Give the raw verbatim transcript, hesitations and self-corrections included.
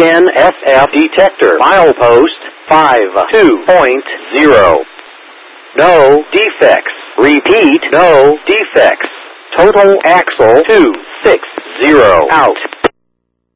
N S F detector. Milepost five two point zero. No defects. Repeat, no defects. Total axle two six zero. Out.